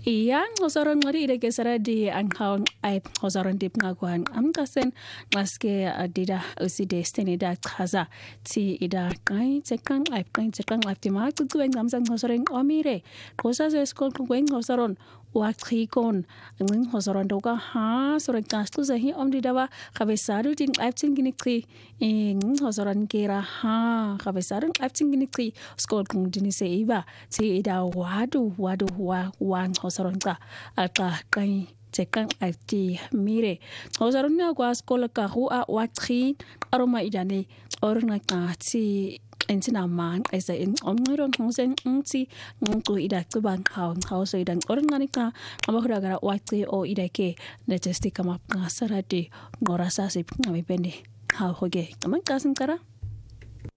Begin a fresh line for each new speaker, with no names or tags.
Yang ngosaron ngari ke saradi ang kaon ay ngosaron dip ngagwan amkasen ngaske adida usi destiny da khaza ti ida kai tekang ay kai tekang aftima kuwen ngamsan ngosaron omire kosa se skol kuwen ngosaron wakikon ngin ngosaron doga ha sorek gastu zahi omdidawa khabesaru ting aftin ginikri ngin ngosaron kera ha khabesaru aftin ginikri skol kun dinise iba ti ida wadu wa ngosaron ka aka kai tekang afti mire ngosaron na kwa skol ka hu a wakhi aroma idane orna ka ti entina man esa in omngiron hongsen nti ngku ida tuban hauso idan organika amahura gara wati o idake netesti kama sarati ngorasa sip ngami pende ha hoge kaman kasin kara